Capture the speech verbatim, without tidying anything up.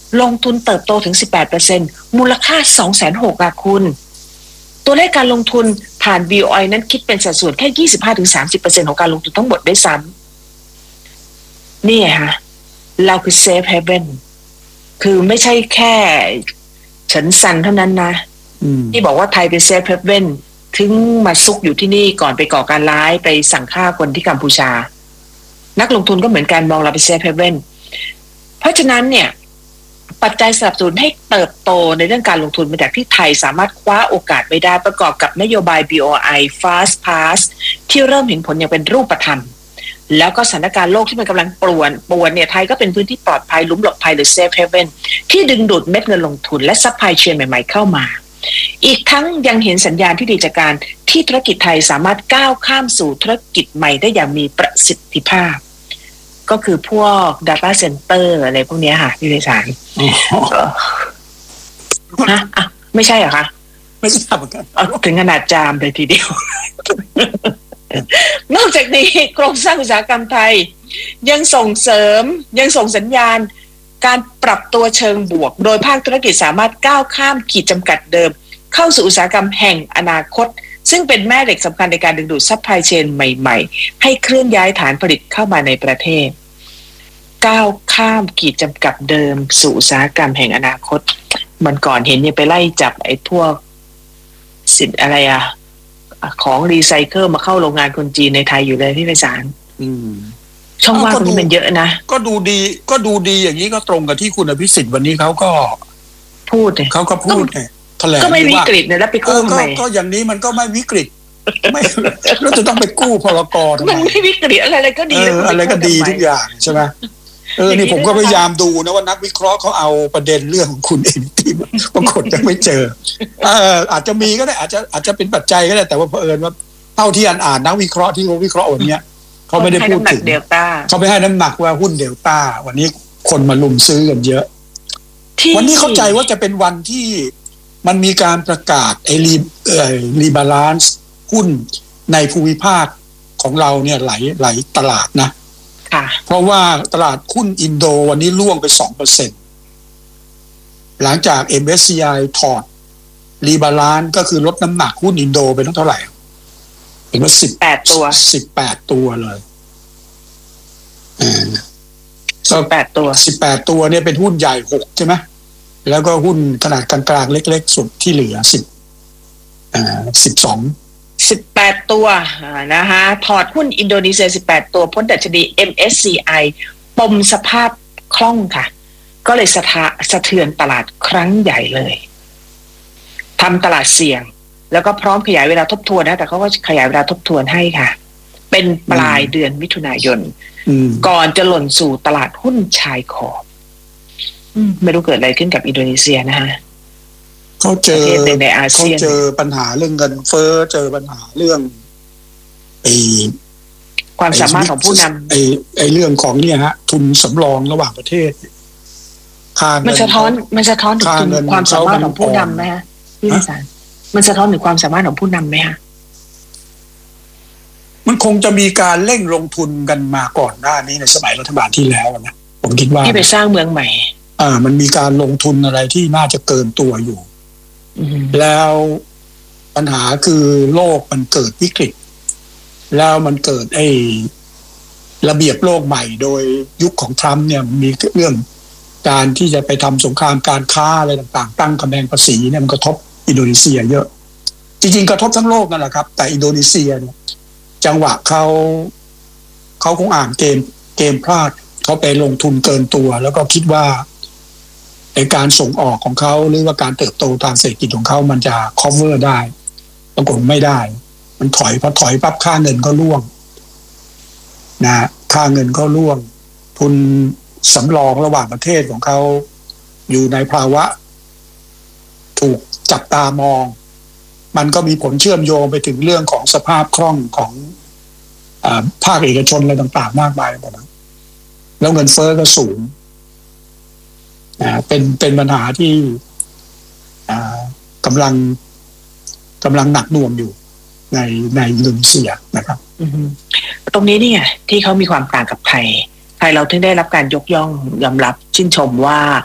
ลงทุนเติบโตถึง สิบแปดเปอร์เซ็นต์ มูลค่า สองแสนหกหมื่น อ่ะคุณตัวเลขการลงทุนผ่าน บี โอ ไอ นั้นคิดเป็นสัดส่วนแค่ ยี่สิบห้าถึงสามสิบเปอร์เซ็นต์ ของการลงทุนทั้งหมดด้วยซ้ำนี่ไงฮะเราคือ safe haven คือไม่ใช่แค่เฉินซันเท่านั้นนะที่บอกว่าไทยเป็น safe haven ถึงมาซุกอยู่ที่นี่ก่อนไปก่อการร้ายไปสั่งฆ่าคนที่กัมพูชานักลงทุนก็เหมือนกันมองเราเป็น safe haven เพราะฉะนั้นเนี่ยปัจจัยสนับสนุนให้เติบโตในเรื่องการลงทุนมาจากที่ไทยสามารถคว้าโอกาสไว้ได้ประกอบกับนโยบาย บี โอ ไอ Fast Pass ที่เริ่มเห็นผลอย่างเป็นรูปธรรมแล้วก็สถานการณ์โลกที่มันกำลังป่วนป่วนเนี่ยไทยก็เป็นพื้นที่ปลอดภัยหลุมหลบภัยหรือ Safe Haven ที่ดึงดูดเม็ดเงินลงทุนและซัพพลายเชนใหม่ๆเข้ามาอีกทั้งยังเห็นสัญญาณที่ดีจากการที่ธุรกิจไทยสามารถก้าวข้ามสู่ธุรกิจใหม่ได้อย่างมีประสิทธิภาพก็คือพวก data center อะไรพวกนี้ค่ะพี่วิสารฮะอ่ะไม่ใช่เหรอคะไม่ใช่เหมือนกันถึงขนาดจามเลยทีเดียว นอกจากนี้โครงสร้างอุตสาหกรรมไทยยังส่งเสริมยังส่งสัญญาณการปรับตัวเชิงบวกโดยภาคธุรกิจสามารถก้าวข้ามขีดจำกัดเดิมเข้าสู่อุตสาหกรรมแห่งอนาคตซึ่งเป็นแม่เหล็กสำคัญในการดึงดูดซัพพลายเชนใหม่ๆให้เคลื่อนย้ายฐานผลิตเข้ามาในประเทศก้าวข้ามขีดจำกัดเดิมสู่อุตสาหกรรมแห่งอนาคตมันก่อนเห็นยังไปไล่จับไอ้พวกสินอะไรอะของรีไซเคิลมาเข้าโรงงานคนจีนในไทยอยู่เลยพี่ไพศาลช่องว่างตรงนี้มันเยอะนะก็ดูดีก็ดูดีอย่างนี้ก็ตรงกับที่คุณอภิสิทธิ์วันนี้เขาก็พูดเลยเขาก็พูดเนี่ยแถลงก็ไม่วิกฤตนะแล้วไปกู้ทำไมก็อย่างนี้มันก็ไม่วิกฤตไม่แล้วจะต้องไปกู้พลกรมันไม่วิกฤตอะไรอะไรก็ดีอะไรก็ดีทุกอย่างใช่ไหมเออนี่ผมก็พยายามดูนะว่านักวิเคราะห์เขาเอาประเด็นเรื่องของคุณเองที่บางคนจะไม่เจอเอออาจจะมีก็ได้อาจจะอาจจะเป็นปัจจัยก็ได้แต่ว่าเผอิญว่าเท่าที่อ่านอ่านนักวิเคราะห์ที่เขาวิเคราะห์วันนี้เขาไม่ได้พูดถึงเดลต้าเขาไม่ให้น้ำหนักว่าหุ้นเดลต้าวันนี้คนมาลุมซื้อกันเยอะวันนี้เข้าใจว่าจะเป็นวันที่มันมีการประกาศไอ้รีเอ่อรีบาลานซ์หุ้นในภูมิภาคของเราเนี่ยหลายหลายตลาดนะเพราะว่าตลาดหุ้นอินโดวันนี้ร่วงไป สองเปอร์เซ็นต์ หลังจาก เอ็ม เอส ซี ไอ ถอดรีบาลานซ์ก็คือลดน้ำหนักหุ้นอินโดไปเท่าไหร่เห็นว่าสิบแปดตัวสิบแปดตัวเลยอ่าสิบแปดตัวสิบแปดตัวเนี่ยเป็นหุ้นใหญ่หกใช่ไหมแล้วก็หุ้นขนาดกลางๆเล็กๆสุดที่เหลือสิบอ่าสิบสองสิบแปดตัวนะฮะถอดหุ้นอินโดนีเซียสิบแปดตัวพ้นดัชนี เอ็ม เอส ซี ไอ ปมสภาพคล่องค่ะก็เลยสะท้าสะเทือนตลาดครั้งใหญ่เลยทำตลาดเสี่ยงแล้วก็พร้อมขยายเวลาทบทวนนะแต่เขาก็ขยายเวลาทบทวนให้ค่ะเป็นปลายเดือนมิถุนายนก่อนจะหล่นสู่ตลาดหุ้นชายขอบไม่รู้เกิดอะไรขึ้นกับอินโดนีเซียนะฮะเขาเจอเขาเจอปัญหาเรื่องเงินเฟ้อเจอปัญหาเรื่องไอ้ความสามารถของผู้นำไอ้ไอ้เรื่องของเนี่ยฮะทุนสำรองระหว่างประเทศค่าเงินมันสะท้อนมันสะท้อนถึงความสามารถของผู้นำไหมฮะพี่วิสารมันสะท้อนถึงความสามารถของผู้นำไหมฮะมันคงจะมีการเร่งลงทุนกันมาก่อนหน้านี้ในสมัยรัฐบาลที่แล้วนะผมคิดว่าที่ไปสร้างเมืองใหม่อ่ามันมีการลงทุนอะไรที่น่าจะเกินตัวอยู่แล้วปัญหาคือโลกมันเกิดวิกฤตแล้วมันเกิดไอ้ระเบียบโลกใหม่โดยยุคของทรัมป์เนี่ยมีเรื่องการที่จะไปทำสงครามการค้าอะไรต่างๆตั้งกำแพงภาษีเนี่ยมันกระทบอินโดนีเซียเยอะจริงๆกระทบทั้งโลกนั่นแหละครับแต่อินโดนีเซียเนี่ยจังหวะเขาเขาคงอ่านเกมเกมพลาดเขาไปลงทุนเกินตัวแล้วก็คิดว่าในการส่งออกของเขาหรือว่าการเติบโตทางเศรษฐกิจของเขามันจะ cover ได้ปรากฏไม่ได้มันถอยพอถอยปั๊บค่าเงินก็ร่วงนะค่าเงินก็ร่วงทุนสำรองระหว่างประเทศของเขาอยู่ในภาวะถูกจับตามองมันก็มีผลเชื่อมโยงไปถึงเรื่องของสภาพคล่องของอ่าภาคเอกชนอะไรต่างๆมากมายหมดนะแล้วเงินเฟ้อก็สูงอ่าเป็นเป็นปัญหาที่อ่ากำลังกำลังหนักหน่วงอยู่ในในอินโดนีเซียนะครับตรงนี้นี่ไงที่เขามีความต่างกับไทยไทยเราถึงได้รับการยกย่องยอมรับชื่นชมว่า